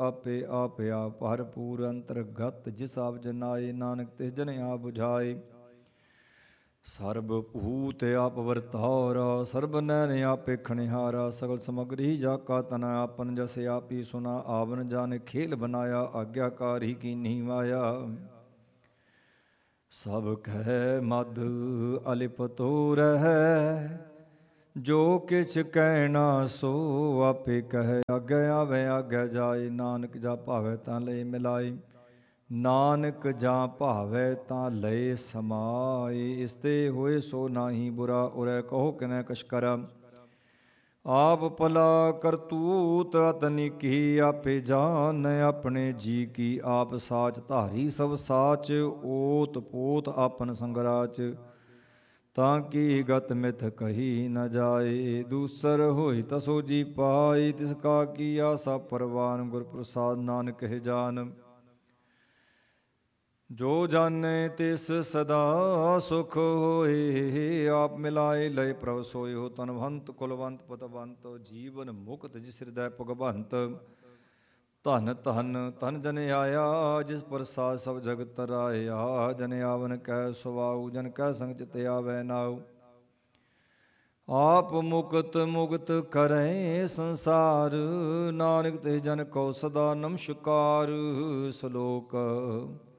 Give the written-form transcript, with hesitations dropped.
ਆਪੇ ਆਪ ਆਪ ਭਰਪੂਰ ਅੰਤਰਗਤ ਜਿਸ ਆਪ ਜਨਾਏ ਨਾਨਕ ਤਿਸ ਜਨ ਆਪ ਬੁਝਾਏ ਸਰਬ ਭੂਤ ਆਪ ਵਰਤਾਰਾ ਸਰਬ ਨੈਣ ਆਪੇ ਖਣਿਹਾਰਾ ਸਗਲ ਸਮਗਰੀ ਜਾ ਕਾ ਤਨ ਆਪਨ ਜਸ ਆਪੀ ਸੁਨਾ ਆਵਨ ਜਾਨ ਖੇਲ ਬਨਾਇਆ ਆਗਿਆਕਾਰੀ ਕੀਨੀ ਮਾਇਆ ਸਭ ਕਹਿ ਮਦ ਅਲਿਪਤੋ ਰਹਿ ਜੋ ਕਿਛ ਕਹਿਣਾ ਸੋ ਆਪੇ ਕਹੈ ਆਗੇ ਆਵੇ ਆਗੇ ਜਾਏ ਨਾਨਕ ਜਾ ਭਾਵੈ ਤਾਂ ਲੈ ਮਿਲਾਏ ਨਾਨਕ ਜਾਂ ਭਾਵੈ ਤਾਂ ਲਏ ਸਮਾਏ ਇਸਤੇ ਹੋਏ ਸੋ ਨਾਹੀ ਬੁਰਾ ਉਰੈ ਕਹੋ ਕਿਨੈ ਕਛ ਕਰੈ ਆਪ ਭਲਾ ਕਰਤੂਤ ਅਤਨੀ ਕੀ ਆਪੇ ਜਾਨ ਆਪਣੇ ਜੀ ਕੀ ਆਪ ਸਾਚ ਧਾਰੀ ਸਭ ਸਾਚ ਓਤ ਪੋਤ ਆਪਨ ਸੰਗਰਾਚ ਤਾਂ ਕੀ ਗਤ ਮਿਥ ਕਹੀ ਨ ਜਾਏ ਦੂਸਰ ਹੋਈ ਤਸੋ ਜੀ ਪਾਈ ਤਿਸ ਕਾ ਕੀ ਆਸਾ ਪਰਵਾਨ ਗੁਰ ਪ੍ਰਸਾਦ ਨਾਨਕ ਹੈ ਜਾਨ ਜੋ ਜਾਣੇ ਤਿਸ ਸਦਾ ਸੁਖ ਹੋਏ ਆਪ ਮਿਲਾਏ ਲਏ ਪ੍ਰਭ ਸੋਏ ਹੋ ਤਨਵੰਤ ਕੁਲਵੰਤ ਪਤਵੰਤ ਜੀਵਨ ਮੁਕਤ ਜਿਸ ਹਿਰਦੈ ਭਗਵੰਤ ਧਨ ਧਨ ਧਨ ਜਨ ਆਇਆ ਜਿਸ ਪ੍ਰਸਾਦ ਸਭ ਜਗਤ ਰਾਇਆ ਜਨ ਆਵਨ ਕੈ ਸੁਵਾਉ ਜਨ ਕੈ ਸੰਗ ਚਿਤ ਆਵੈ ਨਾਉ ਆਪ ਮੁਕਤ ਮੁਕਤ ਕਰੈ ਸੰਸਾਰ ਨਾਨਕ ਤੇ ਜਨ ਕੋ ਸਦਾ ਨਮਸਕਾਰ ਸ਼ਲੋਕ